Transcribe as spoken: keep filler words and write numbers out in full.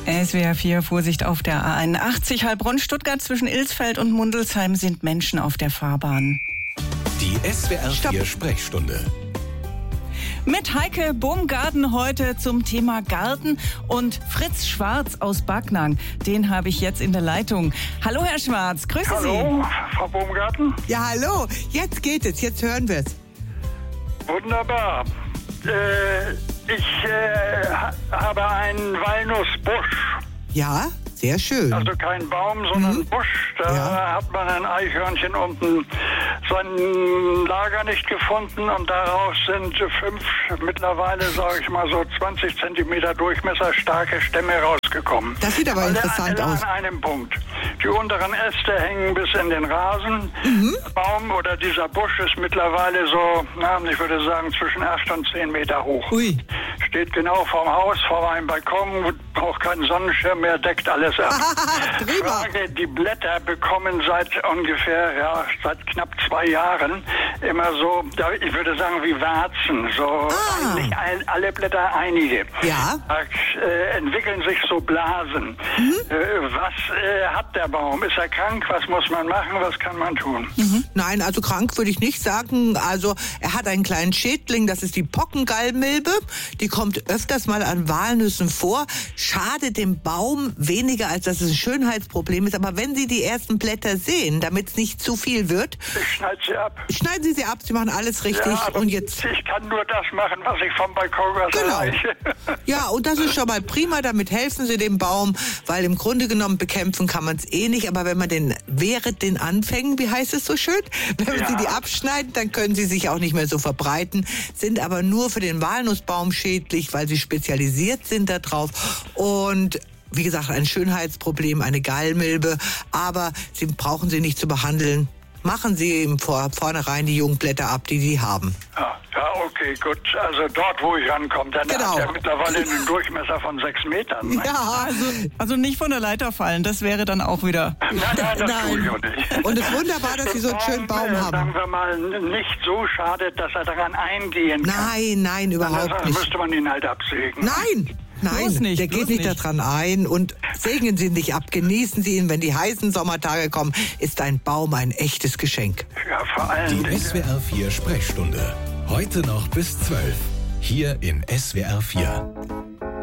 S W R vier, Vorsicht auf der A einundachtzig, Heilbronn-Stuttgart zwischen Ilsfeld und Mundelsheim sind Menschen auf der Fahrbahn. Die S W R vier Sprechstunde. Mit Heike Baumgarten heute zum Thema Garten und Fritz Schwarz aus Backnang. Den habe ich jetzt in der Leitung. Hallo Herr Schwarz, grüße Hallo, Sie. Hallo, Frau Baumgarten. Ja, hallo. Jetzt geht es. Jetzt hören wir es. Wunderbar. Äh, ich äh, ha- habe einen Walnussbusch. Ja, sehr schön. Also kein Baum, sondern Mhm. Busch. Da Ja. hat man ein Eichhörnchen unten sein Lager nicht gefunden und daraus sind fünf, mittlerweile sage ich mal so zwanzig Zentimeter Durchmesser starke Stämme rausgekommen. Das sieht aber Alle- interessant alle aus. an einem Punkt. Die unteren Äste hängen bis in den Rasen. Mhm. Der Baum oder dieser Busch ist mittlerweile so, na, ich würde sagen, zwischen acht und zehn Meter hoch. Ui. Steht genau vorm Haus, vor einem Balkon, braucht keinen Sonnenschirm mehr, deckt alles ab. Prima. Frage, die Blätter bekommen seit ungefähr, ja, seit knapp zwei Jahren immer so, da- ich würde sagen, wie Warzen, so Ah. eigentlich ein, alle Blätter einige. Ja. Da äh, entwickeln sich so Blasen. Mhm. Äh, was äh, hat der Baum? Ist er krank? Was muss man machen? Was kann man tun? Nein, also krank würde ich nicht sagen. Also er hat einen kleinen Schädling, das ist die Pockengallmilbe. Die kommt öfters mal an Walnüssen vor. Schadet dem Baum weniger, als dass es ein Schönheitsproblem ist. Aber wenn Sie die ersten Blätter sehen, damit es nicht zu viel wird, Ich schneide sie ab. schneiden Sie sie ab. Sie machen alles richtig. Ja, aber Und jetzt... ich kann nur das machen, was ich vom Balkon aus Genau. erreiche. Ja, und das ist schon mal prima, damit helfen Sie dem Baum, weil im Grunde genommen bekämpfen kann man es eh nicht, aber wenn man den während den Anfängen, wie heißt es so schön, wenn Ja. Sie die abschneiden, dann können sie sich auch nicht mehr so verbreiten, sind aber nur für den Walnussbaum schädlich, weil sie spezialisiert sind darauf und wie gesagt, ein Schönheitsproblem, eine Gallmilbe, aber sie brauchen sie nicht zu behandeln. Machen Sie ihm vor, vornherein die Jungblätter ab, die Sie haben. Ja, ja, okay, gut. Also dort, wo ich rankomme, dann Genau. hat er mittlerweile einen Durchmesser von sechs Metern. Ne? Ja, Also nicht von der Leiter fallen, das wäre dann auch wieder... Nein, nein, das Nein. tue ich auch nicht. und es ist wunderbar, dass Sie so einen schönen Baum äh, haben. Sagen wir mal, nicht so schadet, dass er daran eingehen kann. Nein, nein, überhaupt Dann nicht. müsste man ihn halt absägen. Nein, nein, Bloß nicht, der bloß geht nicht, nicht. daran ein und sägen Sie ihn nicht ab, genießen Sie ihn, wenn die heißen Sommertage kommen, ist ein Baum ein echtes Geschenk. Ja, vor allen Die Dingen. S W R vier Sprechstunde. Heute noch bis zwölf. Hier in S W R vier.